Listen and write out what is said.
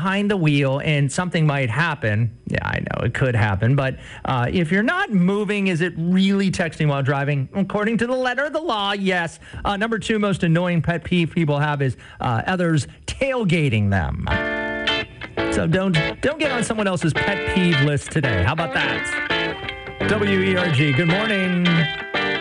behind the wheel and something might happen. Yeah, I know it could happen. But if you're not moving, is it really texting while driving? According to the letter of the law, yes. Number 2 most annoying pet peeve people have is others tailgating them. So don't get on someone else's pet peeve list today. How about that? WERG, good morning.